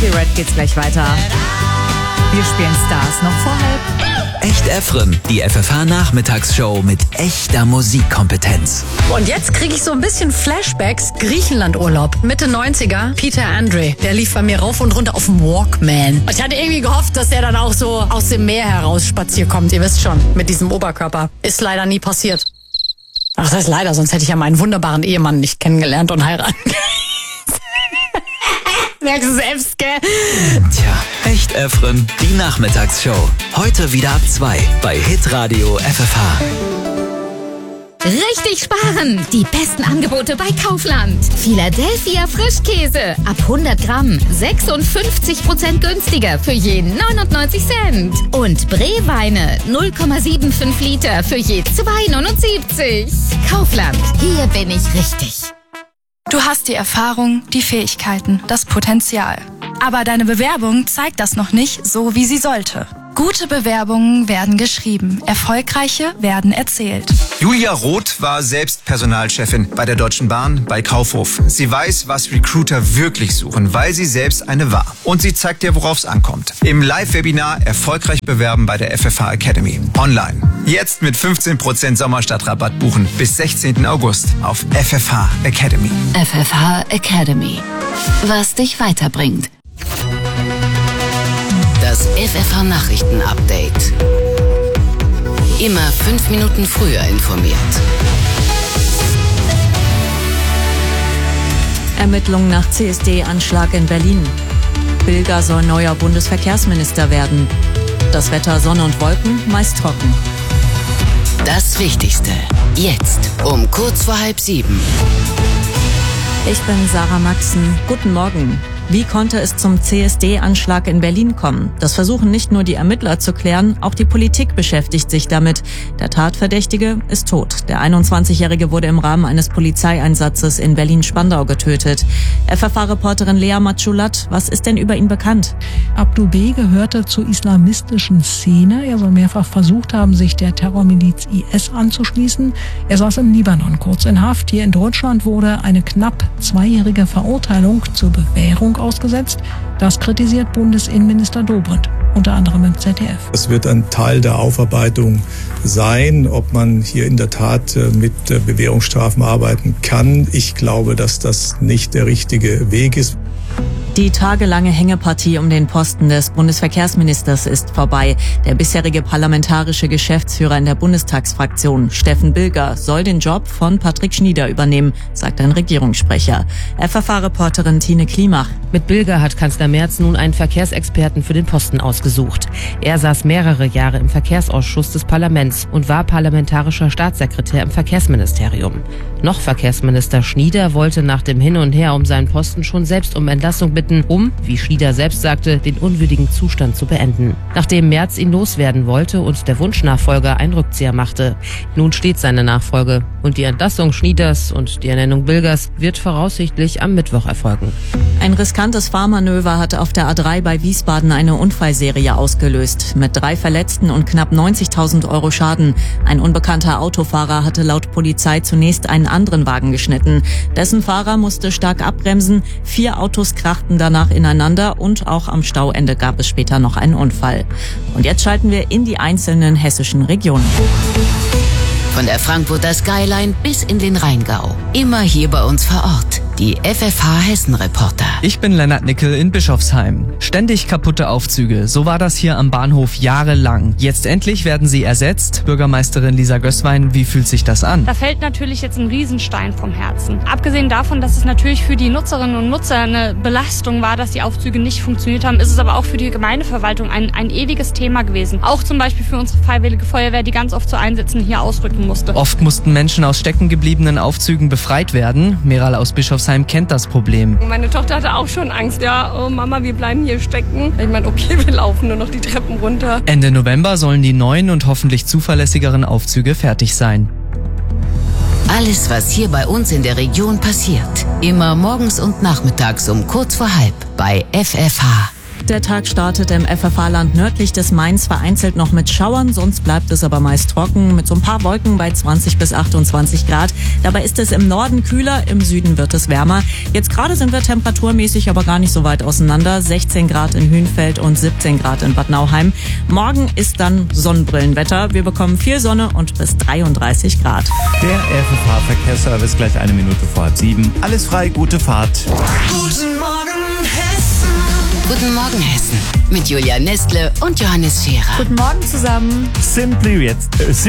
Simply Red geht's gleich weiter. Wir spielen Stars noch vor halb. Echt Efren, die FFH-Nachmittagsshow mit echter Musikkompetenz. Und jetzt kriege ich so ein bisschen Flashbacks. Griechenlandurlaub, Mitte 90er. Peter Andre, der lief bei mir rauf und runter auf dem Walkman. Und ich hatte irgendwie gehofft, dass der dann auch so aus dem Meer heraus spaziert kommt. Ihr wisst schon, mit diesem Oberkörper. Ist leider nie passiert. Ach, das heißt leider, sonst hätte ich ja meinen wunderbaren Ehemann nicht kennengelernt und heiraten. Merkst du selbst, gell? Tja, Echt Efren, die Nachmittagsshow. Heute wieder ab 2 bei Hitradio FFH. Richtig sparen! Die besten Angebote bei Kaufland. Philadelphia Frischkäse. Ab 100 Gramm 56% günstiger für je 99 Cent. Und Bree-Weine 0,75 Liter für je 2,79. Kaufland. Hier bin ich richtig. Du hast die Erfahrung, die Fähigkeiten, das Potenzial. Aber deine Bewerbung zeigt das noch nicht so, wie sie sollte. Gute Bewerbungen werden geschrieben, erfolgreiche werden erzählt. Julia Roth war selbst Personalchefin bei der Deutschen Bahn bei Kaufhof. Sie weiß, was Recruiter wirklich suchen, weil sie selbst eine war. Und sie zeigt dir, worauf es ankommt. Im Live-Webinar Erfolgreich bewerben bei der FFH Academy. Online. Jetzt mit 15% Sommerstadtrabatt buchen bis 16. August auf FFH Academy. FFH Academy. Was dich weiterbringt. Das FFH Nachrichten-Update. Immer 5 Minuten früher informiert. Ermittlungen nach CSD-Anschlag in Berlin. Bilger soll neuer Bundesverkehrsminister werden. Das Wetter Sonne und Wolken, meist trocken. Das Wichtigste. Jetzt um kurz vor 6:30. Ich bin Sarah Maxen. Guten Morgen. Wie konnte es zum CSD-Anschlag in Berlin kommen? Das versuchen nicht nur die Ermittler zu klären, auch die Politik beschäftigt sich damit. Der Tatverdächtige ist tot. Der 21-Jährige wurde im Rahmen eines Polizeieinsatzes in Berlin-Spandau getötet. FFH-Reporterin Lea Matschulat, was ist denn über ihn bekannt? Abdou B. gehörte zur islamistischen Szene. Er soll mehrfach versucht haben, sich der Terrormiliz IS anzuschließen. Er saß im Libanon kurz in Haft. Hier in Deutschland wurde eine knapp 2-jährige Verurteilung zur Bewährung ausgesetzt. Das kritisiert Bundesinnenminister Dobrindt, unter anderem im ZDF. Es wird ein Teil der Aufarbeitung sein, ob man hier in der Tat mit Bewährungsstrafen arbeiten kann. Ich glaube, dass das nicht der richtige Weg ist. Die tagelange Hängepartie um den Posten des Bundesverkehrsministers ist vorbei. Der bisherige parlamentarische Geschäftsführer in der Bundestagsfraktion, Steffen Bilger, soll den Job von Patrick Schnieder übernehmen, sagt ein Regierungssprecher. FFH-Reporterin Tine Klimach. Mit Bilger hat Kanzler Merz nun einen Verkehrsexperten für den Posten ausgesucht. Er saß mehrere Jahre im Verkehrsausschuss des Parlaments und war parlamentarischer Staatssekretär im Verkehrsministerium. Noch Verkehrsminister Schnieder wollte nach dem Hin und Her um seinen Posten schon selbst um Entlassung bitten, um, wie Schnieder selbst sagte, den unwürdigen Zustand zu beenden. Nachdem Merz ihn loswerden wollte und der Wunschnachfolger einen Rückzieher machte. Nun steht seine Nachfolge und die Entlassung Schnieders und die Ernennung Bilgers wird voraussichtlich am Mittwoch erfolgen. Ein riskantes Fahrmanöver hat auf der A3 bei Wiesbaden eine Unfallserie ausgelöst. Mit 3 Verletzten und knapp 90.000 Euro Schaden. Ein unbekannter Autofahrer hatte laut Polizei zunächst einen anderen Wagen geschnitten. Dessen Fahrer musste stark abbremsen. 4 Autos krachten danach ineinander und auch am Stauende gab es später noch einen Unfall. Und jetzt schalten wir in die einzelnen hessischen Regionen. Von der Frankfurter Skyline bis in den Rheingau. Immer hier bei uns vor Ort. Die FFH Hessen-Reporter. Ich bin Lennart Nickel in Bischofsheim. Ständig kaputte Aufzüge, so war das hier am Bahnhof jahrelang. Jetzt endlich werden sie ersetzt. Bürgermeisterin Lisa Gößwein, wie fühlt sich das an? Da fällt natürlich jetzt ein Riesenstein vom Herzen. Abgesehen davon, dass es natürlich für die Nutzerinnen und Nutzer eine Belastung war, dass die Aufzüge nicht funktioniert haben, ist es aber auch für die Gemeindeverwaltung ein ewiges Thema gewesen. Auch zum Beispiel für unsere Freiwillige Feuerwehr, die ganz oft zu Einsätzen hier ausrücken musste. Oft mussten Menschen aus steckengebliebenen Aufzügen befreit werden. Meral aus Bischofsheim kennt das Problem. Meine Tochter hatte auch schon Angst. Ja, oh Mama, wir bleiben hier stecken. Ich meine, okay, wir laufen nur noch die Treppen runter. Ende November sollen die neuen und hoffentlich zuverlässigeren Aufzüge fertig sein. Alles, was hier bei uns in der Region passiert. Immer morgens und nachmittags um kurz vor 6:30 bei FFH. Der Tag startet im FFH-Land nördlich des Mains vereinzelt noch mit Schauern, sonst bleibt es aber meist trocken mit so ein paar Wolken bei 20 bis 28 Grad. Dabei ist es im Norden kühler, im Süden wird es wärmer. Jetzt gerade sind wir temperaturmäßig aber gar nicht so weit auseinander. 16 Grad in Hünfeld und 17 Grad in Bad Nauheim. Morgen ist dann Sonnenbrillenwetter. Wir bekommen viel Sonne und bis 33 Grad. Der FFH-Verkehrsservice gleich 1 Minute vor 7. Alles frei, gute Fahrt. Guten Morgen, Hessen. Guten Morgen, Hessen. Mit Julia Nestle und Johannes Scherer. Guten Morgen zusammen. Simply jetzt.